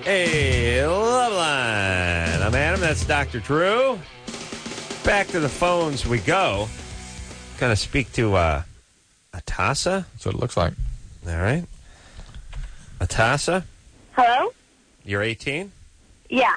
Hey, Loveline. I'm Adam. That's Dr. Drew. Back to the phones we go. Going to speak to Atasa. That's what it looks like. All right. Atasa, Hello? you're 18? Yeah.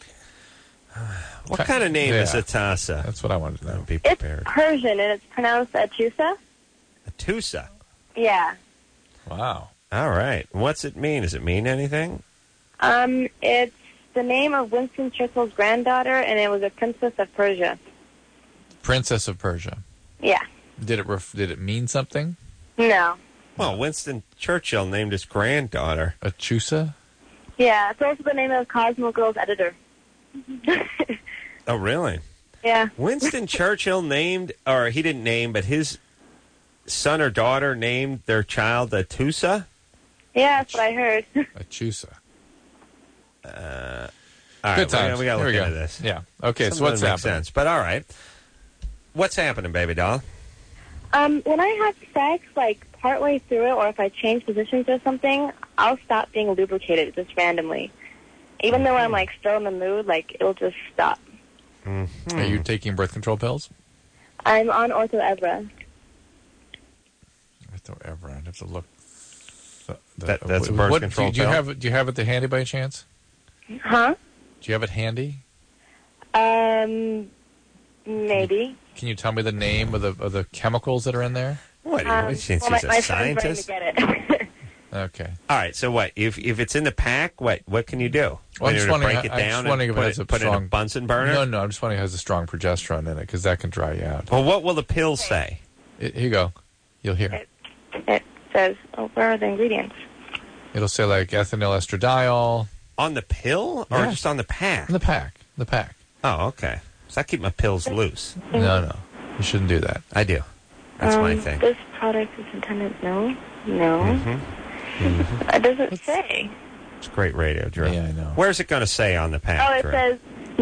What kind of name is Yeah. Atasa? That's what I wanted to know. Be It's prepared. Persian, and it's pronounced Atusa. Atusa. Yeah. Wow. All right. What's it mean? Does it mean anything? It's the name of Winston Churchill's granddaughter, and it was a princess of Persia. Princess of Persia. Yeah. Did it mean something? No. Well, Winston Churchill named his granddaughter. Achusa? Yeah, it's also the name of Cosmo Girl's editor. Oh, really? Yeah. Winston Churchill named, or he didn't name, but his son or daughter named their child Atusa? Yeah, that's what I heard. Achusa. All right, Good times. we got to Here look we into go. this. Yeah. Okay, Some so what's of it makes happening? sense, but all right. What's happening, baby doll? When I have sex, like, partway through it, or if I change positions or something, I'll stop being lubricated just randomly. Even though I'm, like, still in the mood, like, it'll just stop. Are you taking birth control pills? I'm on Ortho Evra. Ever. I'd have to look. That's a birth control do you pill? have it at the handy by chance? Huh? Do you have it handy? Maybe. Can you tell me the name of the chemicals that are in there? What? She's well, a my friend's ready to scientist? get it. Okay. All right, so what? If it's in the pack, what can you do? Well, I'm just wondering. break it I'm down just and wondering if it has a put it in a strong Bunsen burner? No. I'm just wondering if it has a strong progesterone in it because that can dry you out. Well, what will the pill say? Here you go. You'll hear. It says, where are the ingredients? It'll say like ethinyl estradiol On the pill or Yeah. just on the pack? in the pack. The pack. Oh, okay. So I keep my pills loose. No. You shouldn't do that. I do. That's my thing. This product is intended. No. Mm-hmm. It doesn't say. It's great radio, Drew. Yeah, I know. Where's it going to say on the pack, Oh, it Drew? says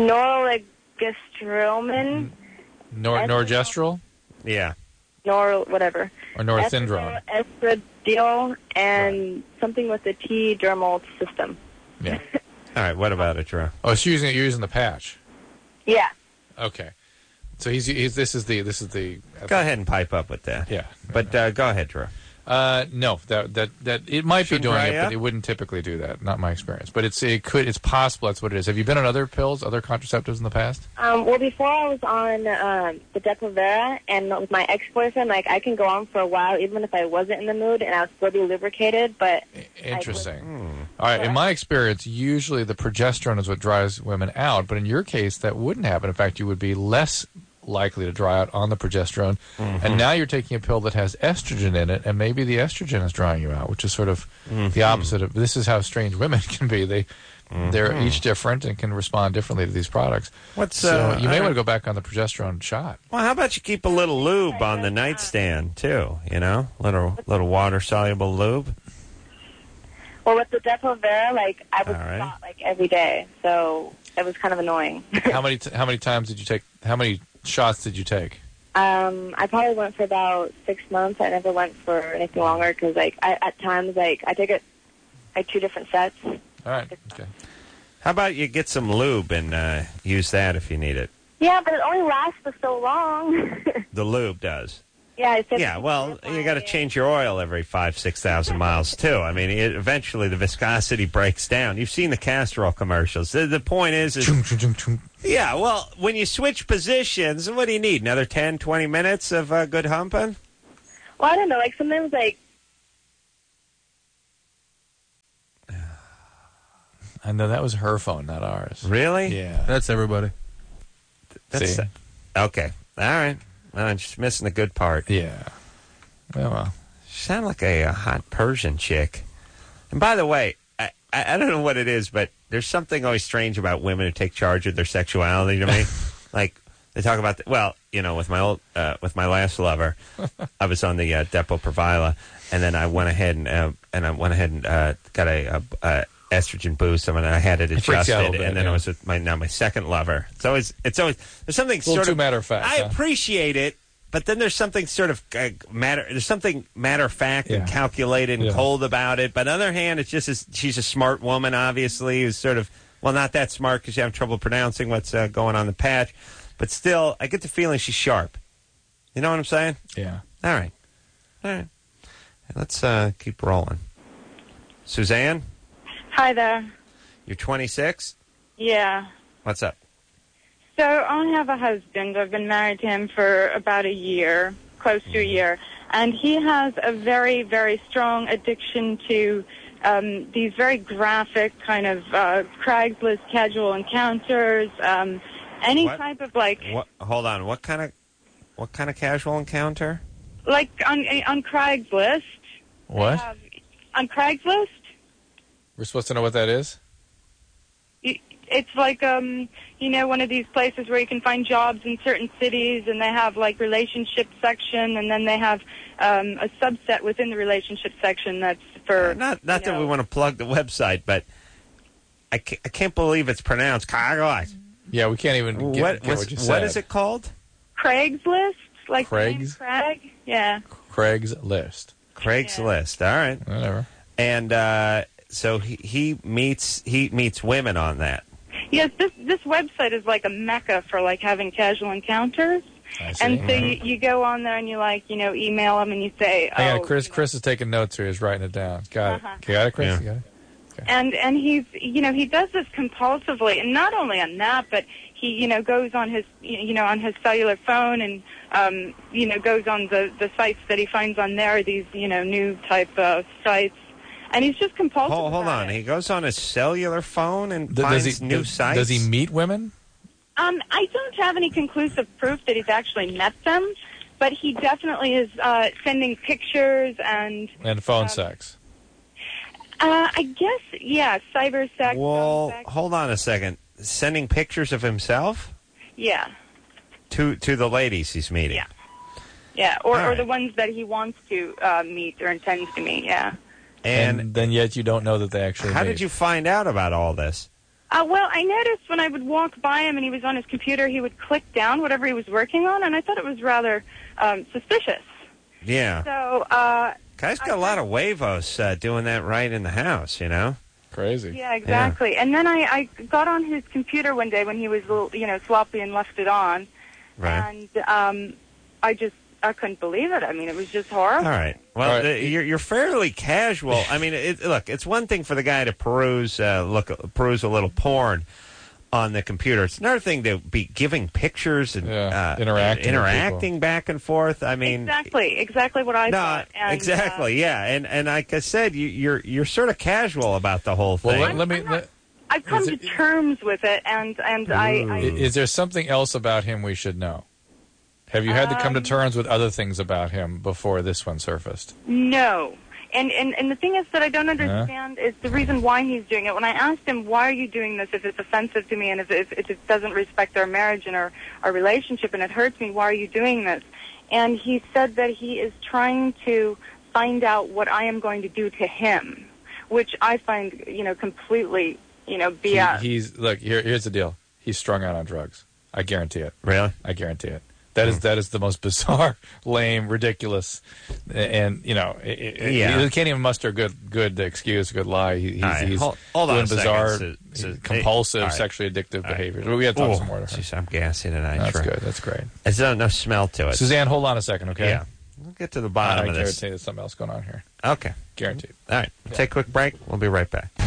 norelgestromin, Norgestrel Yeah. whatever. or norethindrone. Estradiol, and something with the T-dermal system. Yeah. All right, what about it, Drew? Oh, so you're using the patch. Yeah. Okay. So he's this is the Go ahead and pipe up with that. Yeah. But go ahead, Drew. No, that it might Shouldn't be doing dry it, up? but it wouldn't typically do that. Not my experience, but it's possible that's what it is. Have you been on other pills, other contraceptives in the past? Well, before I was on the Depo-Vera, and with my ex-boyfriend, like, I can go on for a while, even if I wasn't in the mood, and I would still be lubricated, but... Interesting. All right. In my experience, usually the progesterone is what dries women out, but in your case, that wouldn't happen. In fact, you would be less likely to dry out on the progesterone. And now you're taking a pill that has estrogen in it, and maybe the estrogen is drying you out, which is sort of the opposite of... This is how strange women can be. They're each different and can respond differently to these products. So you may want to go back on the progesterone shot. Well, how about you keep a little lube on the nightstand, too, you know? Little water-soluble lube. Well, with the Depo-Vera, like, I would All right. stop, like, every day, so it was kind of annoying. How many times did you take... How many shots did you take? I probably went for about 6 months. I never went for anything longer because, like, at times, like, I take it like 2 different sets. All right. Okay. How about you get some lube and use that if you need it? Yeah, but it only lasts for so long. The lube does. Yeah, I said. Yeah, well, you got to change your oil every 5,000-6,000 miles too. I mean, eventually the viscosity breaks down. You've seen the Castrol commercials. The point is, yeah. Well, when you switch positions, what do you need? Another 10, 20 minutes of good humping? Well, I don't know. Like sometimes, like. I know that was her phone, not ours. Really? Yeah. That's everybody. See? Okay. All right. I'm just missing the good part. Yeah. Well. You sound like a hot Persian chick. And by the way, I don't know what it is, but there's something always strange about women who take charge of their sexuality to me. Like, they talk about, with my last lover, I was on the Depo-Provila, and then I went ahead and got a estrogen boost, and I had it freaks you out a adjusted, little bit, and then yeah. I was with my second lover. It's always there's something A little sort too of matter of fact. I appreciate it But then there's something sort of there's something matter of fact and calculated and cold about it. But on the other hand, it's just she's a smart woman, obviously, who's sort of, well, not that smart because you have trouble pronouncing what's going on the patch. But still, I get the feeling she's sharp. You know what I'm saying? Yeah. All right. Let's keep rolling. Suzanne? Hi there. You're 26? Yeah. What's up? So I have a husband. I've been married to him for about a year, close to a year. And he has a very, very strong addiction to these very graphic kind of Craigslist casual encounters, any type of like... Hold on. What kind of casual encounter? Like on Craigslist. What? On Craigslist? We're supposed to know what that is? It's like, one of these places where you can find jobs in certain cities, and they have, like, relationship section, and then they have a subset within the relationship section that's for... Not that we want to plug the website, but I can't believe it's pronounced Craigslist. Yeah, we can't even get what you said. What is it called? Craigslist? Like Craig's? Craig? Yeah. Craigslist. Craigslist. All right. Whatever. And so he meets women on that. Yes, this website is like a mecca for like having casual encounters. I see. And so you go on there and you email them and you say, Hang on, Chris is taking notes here. He's writing it down. Got it. Got it, Chris? Yeah. You got it? Okay. And he's, he does this compulsively, and not only on that, but he, goes on his, on his cellular phone and, goes on the sites that he finds on there, these, new type sites. And he's just compulsive. Hold on. He goes on his cellular phone and Does finds new sites? Does he meet women? I don't have any conclusive proof that he's actually met them, but he definitely is sending pictures and phone sex. I guess, yeah, cyber sex. Well, sex. hold on a second. Sending pictures of himself? Yeah. To the ladies he's meeting? Yeah. Yeah, or right. the ones that he wants to meet or intends to meet, yeah. And then yet you don't know that they actually How meet. did you find out about all this? Well, I noticed when I would walk by him and he was on his computer, he would click down whatever he was working on, and I thought it was rather suspicious. Yeah. So, Guy's got a lot of huevos doing that right in the house, Crazy. Yeah, exactly. Yeah. And then I got on his computer one day when he was a little, sloppy and left it on. Right. And I couldn't believe it. I mean, it was just horrible. All right. Well, you're fairly casual. I mean, look, it's one thing for the guy to peruse a little porn on the computer. It's another thing to be giving pictures and interacting back and forth. I mean, exactly what I thought. And, exactly, yeah. And like I said, you're sort of casual about the whole thing. Well, I've come to terms with it, and I. Is there something else about him we should know? Have you had to come to terms with other things about him before this one surfaced? No. And the thing is that I don't understand is the reason why he's doing it. When I asked him, why are you doing this if it's offensive to me and if it doesn't respect our marriage and our relationship and it hurts me, why are you doing this? And he said that he is trying to find out what I am going to do to him, which I find, completely, BS. Look, here's the deal. He's strung out on drugs. I guarantee it. Really? I guarantee it. That is the most bizarre, lame, ridiculous, and he can't even muster a good excuse, a good lie. He's doing bizarre, compulsive, sexually addictive behaviors. But we had to talk some more to her. Geez, I'm gassy tonight. That's good. That's great. There's no smell to it. Suzanne, hold on a second, okay? Yeah. We'll get to the bottom of this. I guarantee there's something else going on here. Okay. Guaranteed. All right. Take a quick break. We'll be right back.